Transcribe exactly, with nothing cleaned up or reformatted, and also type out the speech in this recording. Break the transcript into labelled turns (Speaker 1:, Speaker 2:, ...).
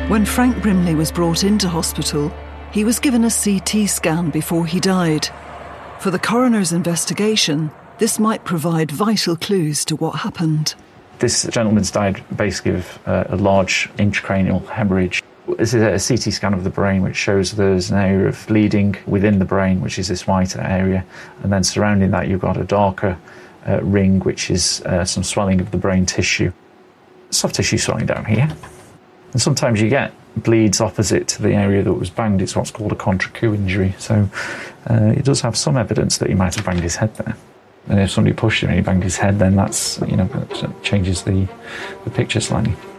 Speaker 1: When Frank Brimley was brought into hospital, he was given a C T scan before he died. For the coroner's investigation, this might provide vital clues to what happened.
Speaker 2: This gentleman's died basically of uh, a large intracranial hemorrhage. This is a C T scan of the brain which shows there's an area of bleeding within the brain, which is this white area, and then surrounding that you've got a darker uh, ring, which is uh, some swelling of the brain tissue. Soft tissue swelling down here. And sometimes you get bleeds opposite to the area that was banged. It's what's called a contre-coup injury. So uh, it does have some evidence that he might have banged his head there. And if somebody pushed him and he banged his head, then that's, you know, changes the, the picture slightly.